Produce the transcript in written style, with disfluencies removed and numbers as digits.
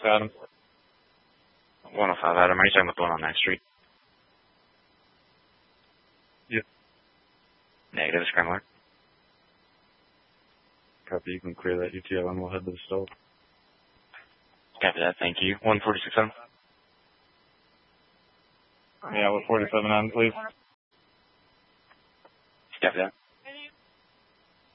Adam. 105 Adam, are you talking about the one on 9th Street? Yep. Negative, Scrambler. Copy, you can clear that UTL and we'll head to the stall. Copy that, thank you. 146 Adam. Yeah, with 47 on, please. Copy that.